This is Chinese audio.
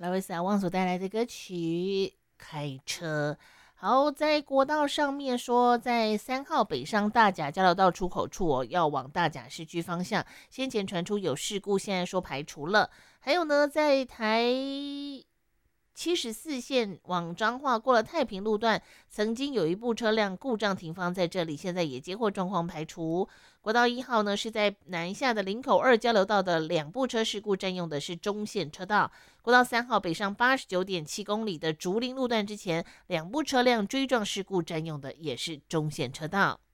拉维斯阿旺所带来的歌曲《开车》。好，在国道上面说，在3号北上大甲交流道出口处要往大甲市区方向，先前传出有事故，现在说排除了。还有呢，在台74线往彰化过了太平路段，曾经有一部车辆故障停放在这里，现在也接获状况排除。国道1号呢是在南下的林口2交流道的2部车事故，占用的是中线车道。国道3号北上89.7公里的竹林路段之前，2部车辆追撞事故，占用的也是中线车道。